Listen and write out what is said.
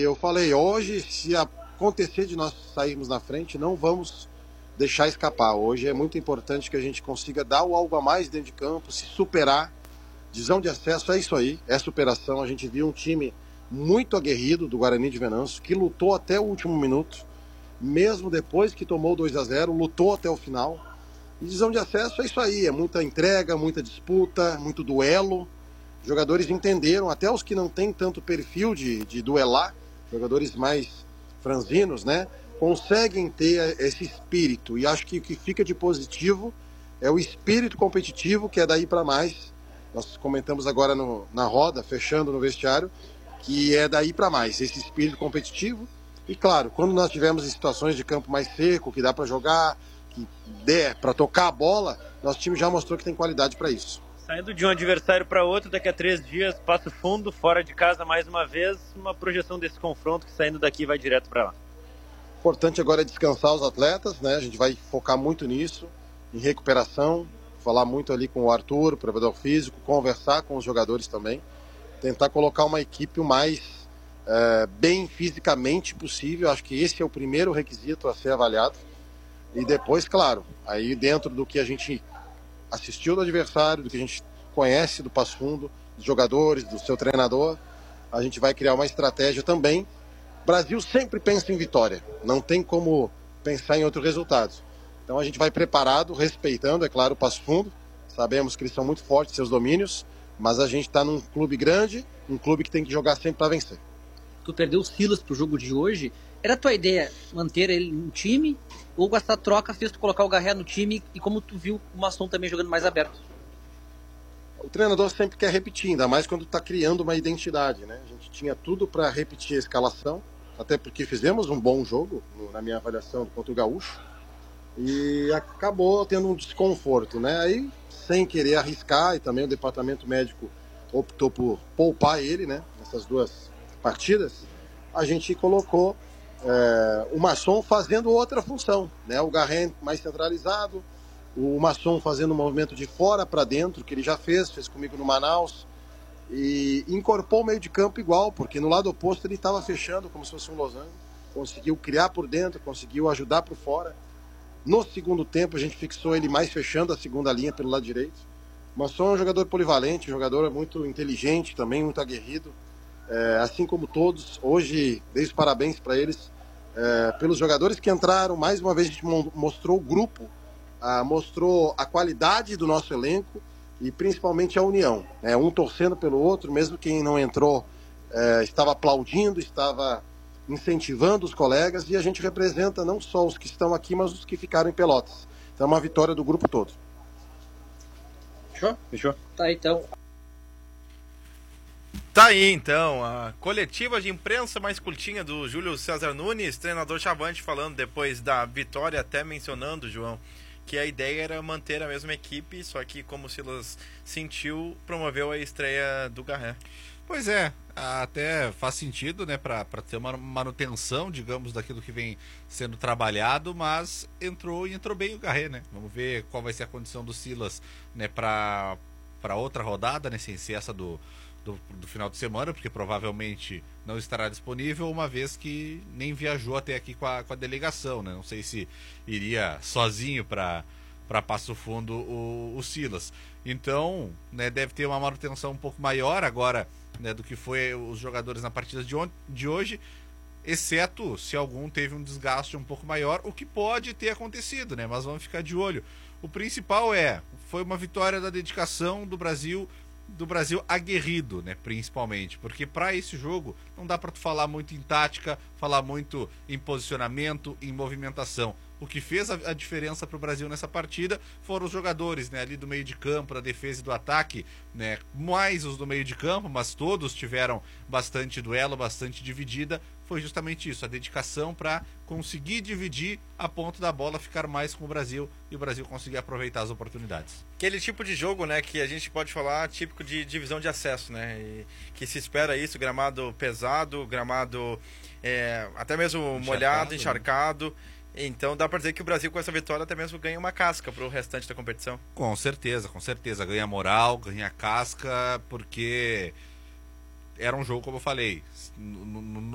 eu falei, hoje, se acontecer de nós sairmos na frente, não vamos deixar escapar. Hoje é muito importante que a gente consiga dar o algo a mais dentro de campo, se superar. Divisão de acesso é isso aí, é superação. A gente viu um time muito aguerrido do Guarani de Venâncio, que lutou até o último minuto, mesmo depois que tomou 2-0, lutou até o final. E divisão de acesso é isso aí, é muita entrega, muita disputa, muito duelo. Os jogadores entenderam, até os que não têm tanto perfil de duelar, jogadores mais franzinos, né, conseguem ter esse espírito. E acho que o que fica de positivo é o espírito competitivo, que é daí para mais. Nós comentamos agora na roda, fechando no vestiário, que é daí para mais, esse espírito competitivo. E claro, quando nós tivermos em situações de campo mais seco, que dá para jogar, que der para tocar a bola, nosso time já mostrou que tem qualidade para isso. Saindo de um adversário para outro, daqui a 3 dias, Passo Fundo, fora de casa mais uma vez, uma projeção desse confronto que saindo daqui vai direto para lá. O importante agora é descansar os atletas, né? A gente vai focar muito nisso, em recuperação, falar muito ali com o Arthur, o preparador físico, conversar com os jogadores também, tentar colocar uma equipe o mais bem fisicamente possível. Acho que esse é o primeiro requisito a ser avaliado. E depois, claro, aí dentro do que a gente assistiu do adversário, do que a gente conhece do Passo Fundo, dos jogadores, do seu treinador, a gente vai criar uma estratégia também. O Brasil sempre pensa em vitória, não tem como pensar em outro resultado. Então a gente vai preparado, respeitando, é claro, o Passo Fundo. Sabemos que eles são muito fortes em seus domínios, mas a gente está num clube grande, um clube que tem que jogar sempre para vencer. Tu perdeu o Silas pro jogo de hoje. Era a tua ideia manter ele no time? Ou essa troca fez tu colocar o Garré no time e como tu viu o Masson também jogando mais aberto? O treinador sempre quer repetir, ainda mais quando está criando uma identidade, né? A gente tinha tudo para repetir a escalação, até porque fizemos um bom jogo, na minha avaliação, contra o Gaúcho, e acabou tendo um desconforto, né? Aí, sem querer arriscar, e também o departamento médico optou por poupar ele, né? Nessas 2 partidas, a gente colocou o Masson fazendo outra função, né? O Garré mais centralizado, o Masson fazendo um movimento de fora para dentro, que ele já fez comigo no Manaus, e incorporou o meio de campo igual, porque no lado oposto ele estava fechando como se fosse um losango, conseguiu criar por dentro, conseguiu ajudar por fora. No segundo tempo a gente fixou ele mais fechando a segunda linha pelo lado direito. O Masson é um jogador polivalente, um jogador muito inteligente também, muito aguerrido, assim como todos. Hoje dei os parabéns para eles, pelos jogadores que entraram. Mais uma vez a gente mostrou o grupo, mostrou a qualidade do nosso elenco e principalmente a união, né? Um torcendo pelo outro, mesmo quem não entrou estava aplaudindo, estava incentivando os colegas, e a gente representa não só os que estão aqui, mas os que ficaram em Pelotas. Então é uma vitória do grupo todo. Fechou? Tá, então. Tá aí, então, a coletiva de imprensa mais curtinha do Júlio César Nunes, treinador Chavante, falando depois da vitória, até mencionando, João, que a ideia era manter a mesma equipe, só que como o Silas sentiu, promoveu a estreia do Garré. Pois é, até faz sentido, né, para ter uma manutenção, digamos, daquilo que vem sendo trabalhado, mas entrou bem o Garré, né? Vamos ver qual vai ser a condição do Silas, né, para outra rodada, né, sem ser essa do final de semana, porque provavelmente não estará disponível, uma vez que nem viajou até aqui com a delegação, né? Não sei se iria sozinho para Passo Fundo o Silas. Então, né, deve ter uma manutenção um pouco maior agora, né, do que foi os jogadores na partida de hoje, exceto se algum teve um desgaste um pouco maior, o que pode ter acontecido, né? Mas vamos ficar de olho. O principal foi uma vitória da dedicação do Brasil aguerrido, né, principalmente, porque para esse jogo não dá para tu falar muito em tática, falar muito em posicionamento, em movimentação. O que fez a diferença para o Brasil nessa partida foram os jogadores, né, ali do meio de campo, da defesa e do ataque, né, mais os do meio de campo, mas todos tiveram bastante duelo, bastante dividida. Foi justamente isso, a dedicação para conseguir dividir a ponta da bola, ficar mais com o Brasil e o Brasil conseguir aproveitar as oportunidades. Aquele tipo de jogo, né, que a gente pode falar típico de divisão de acesso, né, e que se espera isso, gramado pesado, gramado até mesmo molhado, encharcado. Então dá para dizer que o Brasil com essa vitória até mesmo ganha uma casca para o restante da competição. Com certeza, ganha moral, ganha casca, porque era um jogo, como eu falei,